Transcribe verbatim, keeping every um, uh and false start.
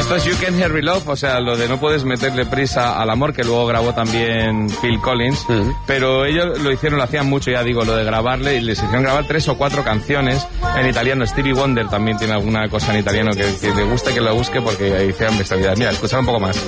Esto es You Can't Hurry Love, o sea, lo de no puedes meterle prisa al amor, que luego grabó también Phil Collins, uh-huh. pero ellos lo hicieron, lo hacían mucho, ya digo, lo de grabarle, y les hicieron grabar tres o cuatro canciones en italiano. Stevie Wonder también tiene alguna cosa en italiano que, que le guste que lo busque, porque hicieron esta vida. Mira, escuchad un poco más.